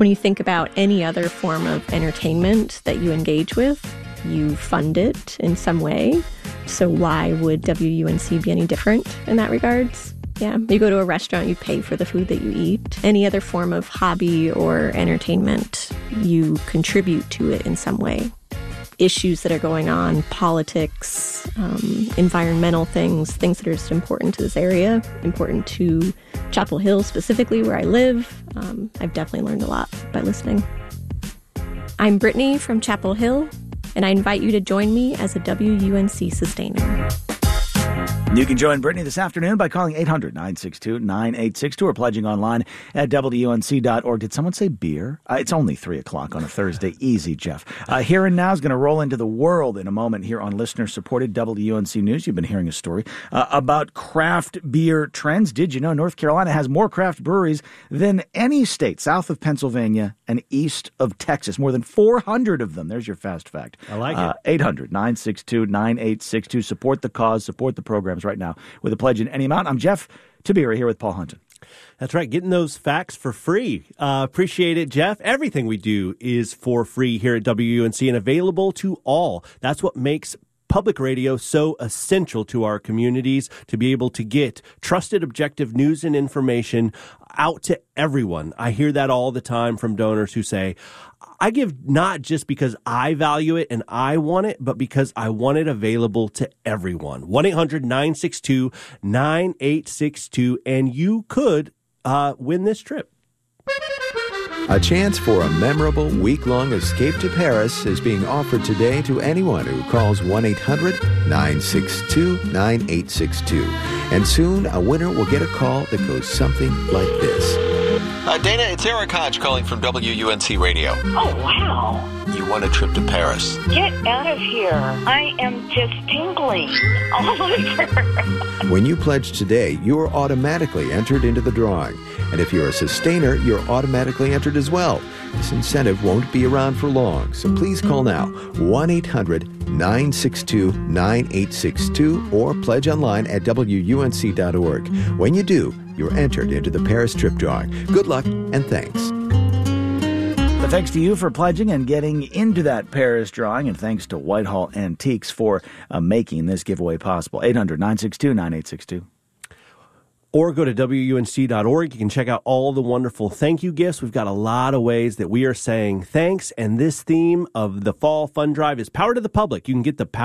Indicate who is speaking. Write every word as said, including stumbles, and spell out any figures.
Speaker 1: When you think about any other form of entertainment that you engage with, you fund it in some way. So why would W U N C be any different in that regards? Yeah, you go to a restaurant, you pay for the food that you eat. Any other form of hobby or entertainment, you contribute to it in some way. Issues that are going on, politics, um, environmental things, things that are just important to this area, important to Chapel Hill specifically, where I live. Um, I've definitely learned a lot by listening. I'm Brittany from Chapel Hill, and I invite you to join me as a W U N C sustainer.
Speaker 2: You can join Brittany this afternoon by calling eight hundred, nine six two, nine eight six two or pledging online at W U N C dot org. Did someone say beer? Uh, it's only three o'clock on a Thursday. Easy, Jeff. Uh, Here and Now is going to roll into the world in a moment here on listener-supported W U N C News. You've been hearing a story uh, about craft beer trends. Did you know North Carolina has more craft breweries than any state south of Pennsylvania and east of Texas? More than four hundred of them. There's your fast fact.
Speaker 3: I like
Speaker 2: uh,
Speaker 3: it.
Speaker 2: eight hundred, nine six two, nine eight six two. Support the cause, support the programs right now with a pledge in any amount. I'm Jeff Tabira here with Paul Hunton.
Speaker 3: That's right, getting those facts for free. Uh, appreciate it, Jeff. Everything we do is for free here at W U N C and available to all. That's what makes public radio so essential to our communities, to be able to get trusted, objective news and information out to everyone. I hear that all the time from donors who say, I give not just because I value it and I want it, but because I want it available to everyone. one eight hundred, nine six two, nine eight six two, and you could uh, win this trip.
Speaker 4: A chance for a memorable week-long escape to Paris is being offered today to anyone who calls one eight hundred, nine six two, nine eight six two. And soon, a winner will get a call that goes something like this.
Speaker 5: Uh, Dana, it's Eric Hodge calling from W U N C Radio.
Speaker 6: Oh, wow.
Speaker 5: You won a trip to Paris.
Speaker 6: Get out of here. I am just tingling all over.
Speaker 4: When you pledge today, you're automatically entered into the drawing. And if you're a sustainer, you're automatically entered as well. This incentive won't be around for long, so please call now, one eight hundred, nine six two, nine eight six two, or pledge online at W U N C dot org. When you do, you're entered into the Paris trip drawing. Good luck and thanks.
Speaker 2: But thanks to you for pledging and getting into that Paris drawing, and thanks to Whitehall Antiques for uh, making this giveaway possible. eight hundred, nine six two, nine eight six two.
Speaker 3: Or go to W U N C dot org. You can check out all the wonderful thank you gifts. We've got a lot of ways that we are saying thanks, and this theme of the Fall Fund Drive is Power to the Public. You can get the power